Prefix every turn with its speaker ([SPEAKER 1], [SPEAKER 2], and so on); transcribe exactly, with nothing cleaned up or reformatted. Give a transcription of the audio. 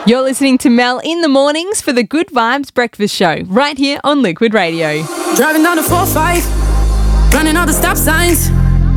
[SPEAKER 1] You're listening to Mel in the mornings for the Good Vibes Breakfast Show, right here on Liquid Radio.
[SPEAKER 2] Driving down the four five, running all the stop signs.